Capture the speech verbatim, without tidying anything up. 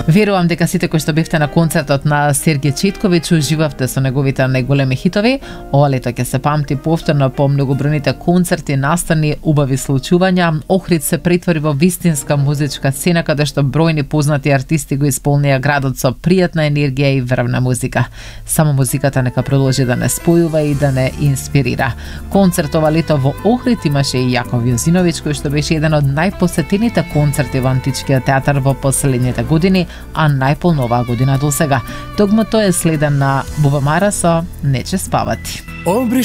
Верувам дека сите кои што бевте на концертот на Сергеј Четковиќ уживавте со неговите најголеми хитови. Ова лето ќе се памти повторно по многобројните концерти, настани, убави случувања. Охрид се претвори во вистинска музичка сцена каде што бројни познати артисти го исполнија градот со пријатна енергија и врвна музика. Само музиката нека продолжи да не спојува и да не инспирира. Концерт ова лето во Охрид имаше и Јаков Јозиновиќ, кој што беше еден од најпосетените концерти во Античкиот театар во последните години, а најполно оваа година до сега. Токму тој е следен на Бубамара со "Не че спавати".